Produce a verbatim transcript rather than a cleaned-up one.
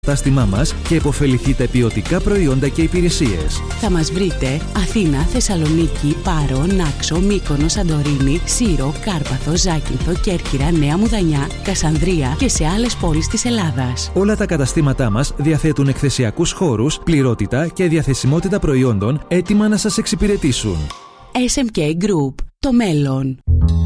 κατάστημά μας και επωφεληθείτε ποιοτικά προϊόντα και υπηρεσίες. Θα μας βρείτε Αθήνα, Θεσσαλονίκη, Πάρο, Νάξο, Μύκονο, Σαντορίνη, Σύρο, Κάρπαθο, Ζάκυνθο, Κέρκυρα, Νέα Μουδανιά, Κασανδρία και σε άλλες πόλεις της Ελλάδας. Όλα τα καταστήματά μας διαθέτουν εκθεσιακούς χώρους, πληρότητα και διαθεσιμότητα προϊόντων έτοιμα να σας εξυπηρετήσουν. ες εμ κέι Group. Το μέλλον.